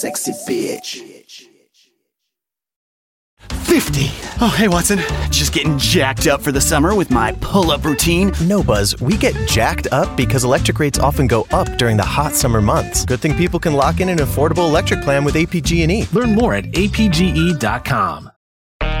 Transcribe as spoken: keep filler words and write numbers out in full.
Sexy bitch. fifty. Oh, hey, Watson. Just getting jacked up for the summer with my pull-up routine. No, Buzz. We get jacked up because electric rates often go up during the hot summer months. Good thing people can lock in an affordable electric plan with A P G and E. Learn more at A P G E dot com.